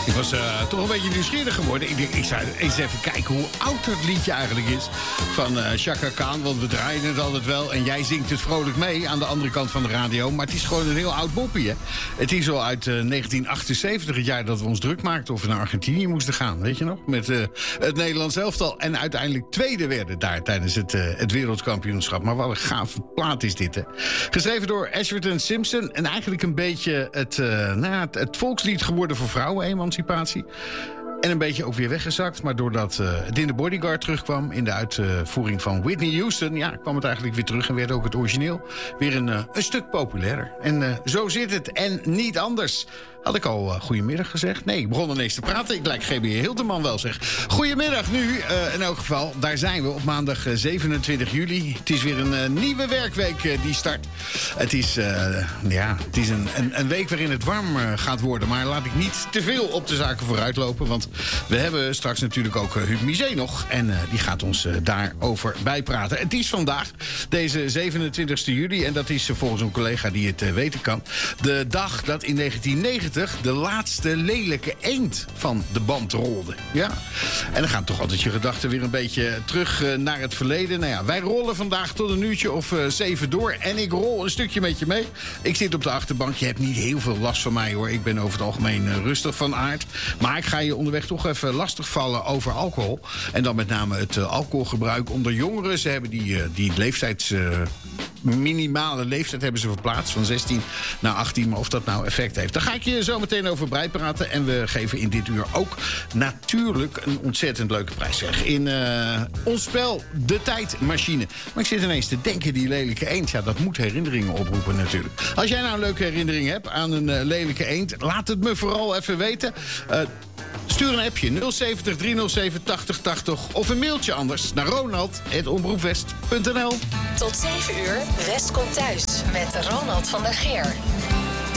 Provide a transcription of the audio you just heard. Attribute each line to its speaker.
Speaker 1: Ik was toch een beetje nieuwsgierig geworden. Ik zou eens even kijken hoe oud dat liedje eigenlijk is van Chaka Khan. Want we draaien het altijd wel en jij zingt het vrolijk mee aan de andere kant van de radio. Maar het is gewoon een heel oud boppie, hè? Het is al uit 1978, het jaar dat we ons druk maakten of we naar Argentinië moesten gaan. Weet je nog? Met het Nederlands elftal. En uiteindelijk tweede werden daar tijdens het wereldkampioenschap. Maar wat een gave plaat is dit, hè? Geschreven door Ashford Simpson. En eigenlijk een beetje het volkslied geworden voor vrouwenemancipatie. En een beetje ook weer weggezakt. Maar doordat het in de Bodyguard terugkwam, in de uitvoering van Whitney Houston, ja, kwam het eigenlijk weer terug en werd ook het origineel weer een stuk populairder. En zo zit het en niet anders. Had ik al goedemiddag gezegd? Nee, ik begon ineens te praten. Ik lijk GB Hilterman wel, zeg. Goedemiddag nu, in elk geval. Daar zijn we op maandag 27 juli. Het is weer een nieuwe werkweek die start. Het is een week waarin het warm gaat worden. Maar laat ik niet te veel op de zaken vooruitlopen. Want we hebben straks natuurlijk ook Huub Misé nog. En die gaat ons daarover bijpraten. Het is vandaag, deze 27 juli. En dat is volgens een collega die het weten kan, de dag dat in 1990 de laatste lelijke eend van de band rolde. Ja. En dan gaan toch altijd je gedachten weer een beetje terug naar het verleden. Nou ja, wij rollen vandaag tot een uurtje of 7 door. En ik rol een stukje met je mee. Ik zit op de achterbank. Je hebt niet heel veel last van mij, hoor. Ik ben over het algemeen rustig van aard. Maar ik ga je onderweg toch even lastigvallen over alcohol. En dan met name het alcoholgebruik onder jongeren. Ze hebben die minimale leeftijd hebben ze verplaatst van 16 naar 18. Maar of dat nou effect heeft, daar ga ik je zo meteen over bijpraten. En we geven in dit uur ook natuurlijk een ontzettend leuke prijs weg. In ons spel De Tijdmachine. Maar ik zit ineens te denken, die lelijke eend, ja, dat moet herinneringen oproepen natuurlijk. Als jij nou een leuke herinnering hebt aan een lelijke eend, laat het me vooral even weten. Stuur een appje 070 307 8080 of een mailtje anders naar ronald@omroepwest.nl.
Speaker 2: Tot 7 uur, West komt thuis met Ronald van der Geer.